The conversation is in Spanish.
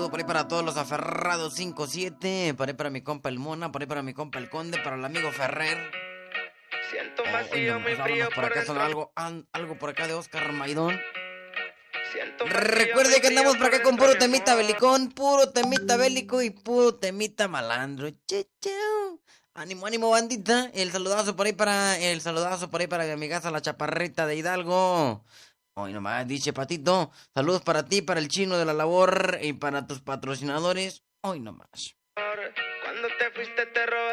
saludo por ahí para todos los aferrados 5-7. Por ahí para mi compa el Mona, por ahí para mi compa el Conde, para el amigo Ferrer. Siento un vacío muy frío Por acá son dentro. algo por acá de Oscar Maidón. Siento un vacío Recuerde muy que andamos frío por acá por con puro dentro, mi temita amor. belicón, puro temita bélico y puro temita malandro. Ánimo, ánimo, bandita. El saludazo por ahí para mi amigaza la chaparrita de Hidalgo. Hoy nomás, dice Patito. Saludos para ti, para el chino de la labor y para tus patrocinadores. Hoy nomás. Cuando te fuiste te robé